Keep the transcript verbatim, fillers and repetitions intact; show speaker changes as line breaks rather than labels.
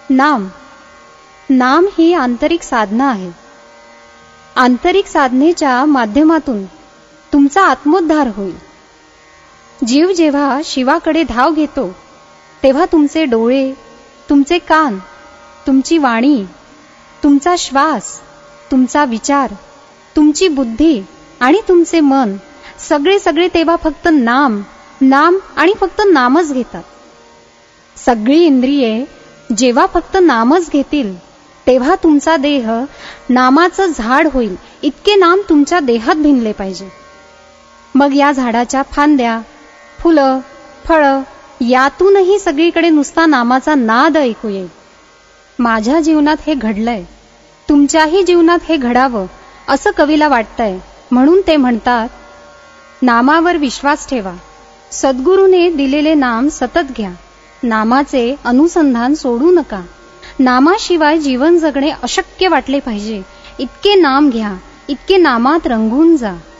नाम नाम ही आंतरिक साधना आहे. आंतरिक साधनेच्या माध्यमातून तुमचा आत्मोद्धार होईल. जीव जेव्हा शिवाकडे धाव घेतो तेव्हा तुमचे डोळे, तुमचे कान, तुमची वाणी, तुमचा श्वास, तुमचा विचार, तुमची बुद्धी आणि तुमचे मन सगळे सगळे तेव्हा फक्त नाम नाम आणि फक्त नामच घेतात. सगळी इंद्रिये जेव्हा फक्त नामच घेतील तेव्हा तुमचा देह नामाचं झाड होईल इतके नाम तुमच्या देहात भिनले पाहिजे. मग या झाडाच्या फांद्या, फुलं, फळं यातूनही सगळीकडे नुसता नामाचा नाद ऐकू येईल. माझ्या जीवनात हे घडलंय, तुमच्याही जीवनात हे घडावं असं कवीला वाटतंय. म्हणून ते म्हणतात, नामावर विश्वास ठेवा, सद्गुरूने दिलेले नाम सतत घ्या, नामाचे अनुसंधान सोडू नका. नामाशिवाय जीवन जगणे अशक्य वाटले पाहिजे इतके नाम घ्या, इतके नामात रंगून जा.